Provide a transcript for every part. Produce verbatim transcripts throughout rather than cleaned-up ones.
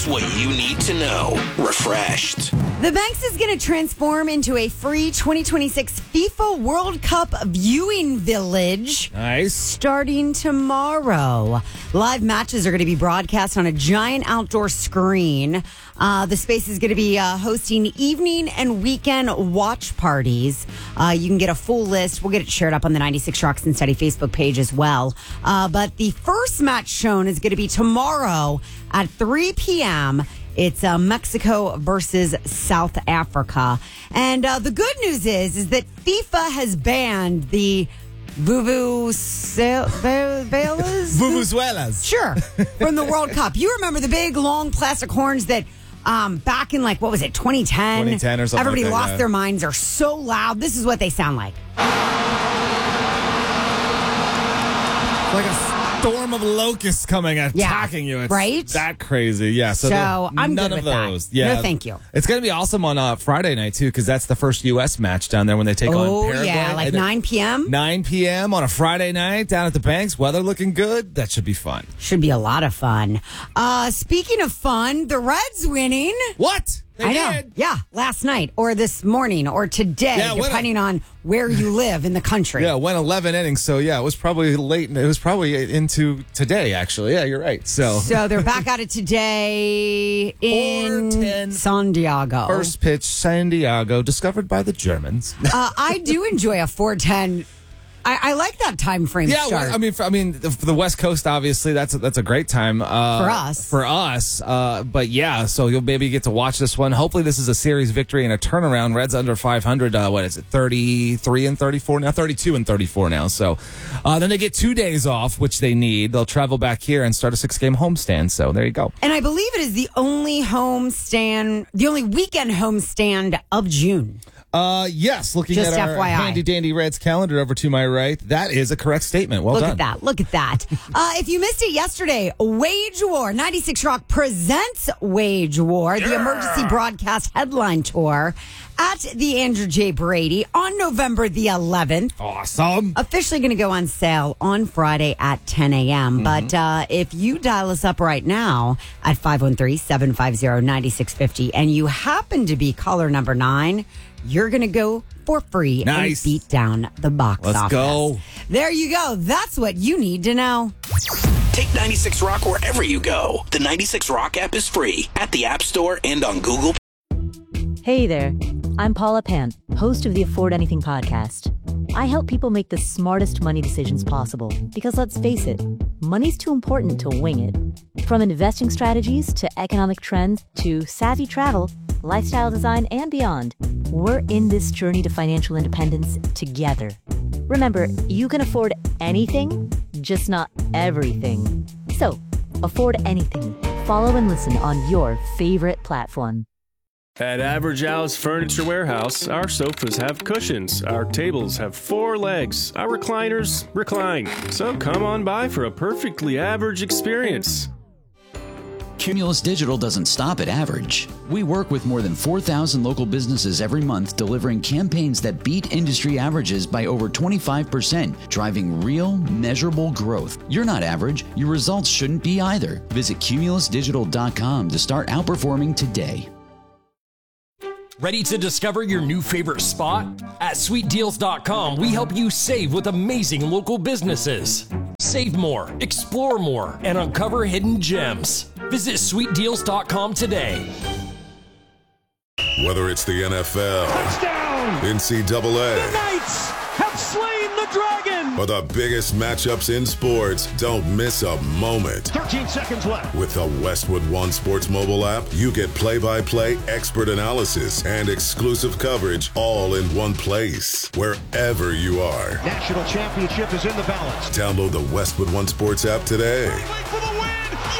Here's what you need to know. Refreshed. The Banks is going to transform into a free twenty twenty-six FIFA World Cup viewing village. Nice. Starting tomorrow. Live matches are going to be broadcast on a giant outdoor screen. Uh, the space is going to be uh, hosting evening and weekend watch parties. Uh, you can get a full list. We'll get it shared up on the ninety-six Rock Cincinnati Facebook page as well. Uh, but the first match shown is going to be tomorrow at three p.m. It's uh, Mexico versus South Africa. And uh, the good news is, is that FIFA has banned the Vuvuzelas? Vuvuzelas. Sure, from the World Cup. You remember the big, long plastic horns that um, back in, like, what was it, twenty ten? twenty ten or something Everybody like that, lost yeah. their minds. They're so loud. This is what they sound like. Like a storm of locusts coming attacking Yeah, you. It's right? that crazy. Yeah. So, So, there- I'm none good of with that. those. Yeah. No, thank you. It's going to be awesome on uh, Friday night, too, because that's the first U S match down there when they take Oh, on Paraguay. yeah, like And it- nine p.m.? nine p.m. on a Friday night down at the Banks. Weather looking good. That should be fun. Should be a lot of fun. Uh, speaking of fun, the Reds winning. What? They I know. did. Yeah, last night or this morning or today, Yeah, when depending on where you live in the country. Yeah, went eleven innings. So, yeah, it was probably late. It was probably into today, actually. Yeah, you're right. So, So they're back at it today in four ten San Diego. first pitch, San Diego, discovered by the Germans. Uh, I do enjoy a four ten. I, I like that time frame Yeah, start. well, I mean, for, I mean, the- for the West Coast, obviously, that's a, that's a great time uh, For us. For us, uh, but yeah, so you'll maybe get to watch this one. Hopefully, this is a series victory and a turnaround. Reds under five hundred. Uh, what is it? thirty-three and thirty-four now. thirty-two and thirty-four now. So uh, then they get two days off, which they need. They'll travel back here and start a six-game homestand. So there you go. and I believe it is the only home stand, the only weekend home stand of June. Uh, yes, looking Just at our F Y I. handy dandy Reds calendar over to my right, that is a correct statement. Well Look done. at that. Look at that. uh, if you missed it yesterday, Wage War, ninety-six Rock presents Wage War, the emergency broadcast headline tour at the Andrew J. Brady on November the eleventh. Awesome. Officially going to go on sale on Friday at ten a.m. Mm-hmm. But uh, if you dial us up right now at five one three, seven five zero, nine six five zero and you happen to be caller number nine, you're going to go for free Nice. and beat down the box Let's office. go. There you go. That's what you need to know. Take ninety-six Rock wherever you go. The ninety-six Rock app is free at the App Store and on Google. Hey there, I'm Paula Pant, host of the Afford Anything podcast. I help people make the smartest money decisions possible because let's face it, money's too important to wing it. From investing strategies to economic trends to savvy travel, lifestyle design, and beyond, we're in this journey to financial independence together. Remember, you can afford anything, just not everything. So, afford anything. Follow and listen on your favorite platform. At Average Al's Furniture Warehouse, our sofas have cushions, our tables have four legs, our recliners recline. So come on by for a perfectly average experience. Cumulus Digital doesn't stop at average. We work with more than four thousand local businesses every month, delivering campaigns that beat industry averages by over twenty-five percent, driving real, measurable growth. You're not average. Your results shouldn't be either. Visit cumulus digital dot com to start outperforming today. Ready to discover your new favorite spot? At sweet deals dot com, we help you save with amazing local businesses. Save more, explore more, and uncover hidden gems. Visit sweet deals dot com today. Whether it's the N F L, Touchdown! N C double A, The Knights have slain the dragon! or the biggest matchups in sports, don't miss a moment. thirteen seconds left. With the Westwood One Sports mobile app, you get play-by-play expert analysis and exclusive coverage all in one place, wherever you are. National championship is in the balance. Download the Westwood One Sports app today. For the win!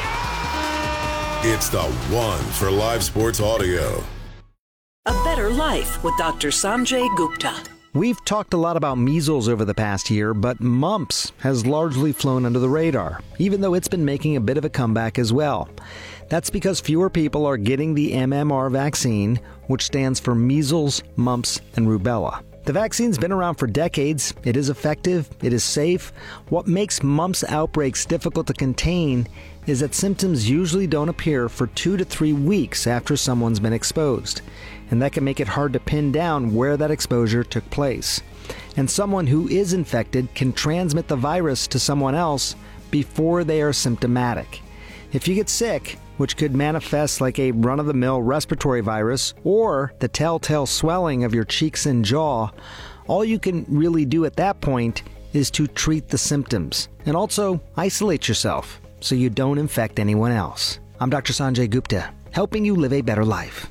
It's the one for live sports audio. A Better Life with Doctor Sanjay Gupta. We've talked a lot about measles over the past year, but mumps has largely flown under the radar, even though it's been making a bit of a comeback as well. That's because fewer people are getting the M M R vaccine, which stands for measles, mumps, and rubella. The vaccine's been around for decades. It is effective. It is safe. What makes mumps outbreaks difficult to contain is that symptoms usually don't appear for two to three weeks after someone's been exposed, and that can make it hard to pin down where that exposure took place. And someone who is infected can transmit the virus to someone else before they are symptomatic. If you get sick, which could manifest like a run-of-the-mill respiratory virus or the telltale swelling of your cheeks and jaw, all you can really do at that point is to treat the symptoms and also isolate yourself so you don't infect anyone else. I'm Doctor Sanjay Gupta, helping you live a better life.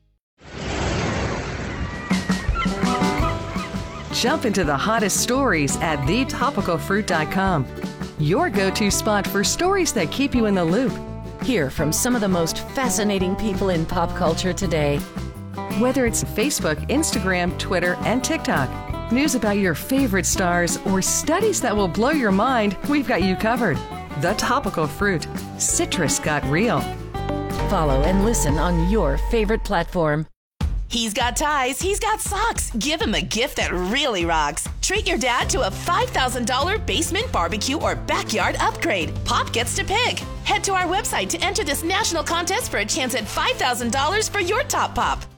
Jump into the hottest stories at the topical fruit dot com. Your go-to spot for stories that keep you in the loop. Hear from some of the most fascinating people in pop culture today. Whether it's Facebook, Instagram, Twitter, and TikTok, news about your favorite stars, or studies that will blow your mind, we've got you covered. The Topical Fruit. Citrus got real. Follow and listen on your favorite platform. He's got ties, he's got socks. Give him a gift that really rocks. Treat your dad to a five thousand dollars basement barbecue or backyard upgrade. Pop gets to pick. Head to our website to enter this national contest for a chance at five thousand dollars for your top pop.